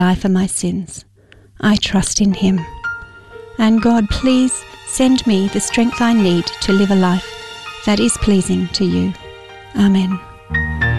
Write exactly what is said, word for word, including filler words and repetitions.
die for my sins. I trust in him. And God, please send me the strength I need to live a life that is pleasing to you. Amen.